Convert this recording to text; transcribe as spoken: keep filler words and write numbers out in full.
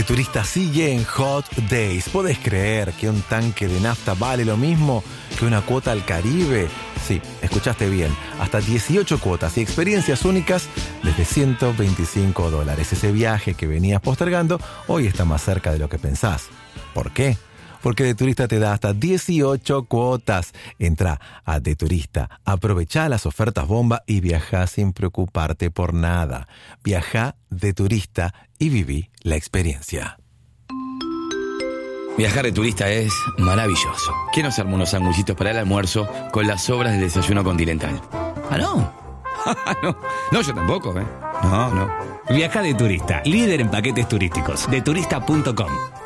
Turista sigue en Hot Days. ¿Podés creer que un tanque de nafta vale lo mismo que una cuota al Caribe? Sí, escuchaste bien. Hasta dieciocho cuotas y experiencias únicas desde ciento veinticinco dólares. Ese viaje que venías postergando hoy está más cerca de lo que pensás. ¿Por qué? Porque De Turista te da hasta dieciocho cuotas. Entra a De Turista, aprovechá las ofertas bomba y viajá sin preocuparte por nada. Viajá De Turista y viví la experiencia. Viajar de turista es maravilloso. ¿Quién nos arma unos sanguchitos para el almuerzo con las sobras del desayuno continental? ¿Ah, no? no, no, yo tampoco, ¿eh? No, no. Viaja de Turista, líder en paquetes turísticos. de turista punto com.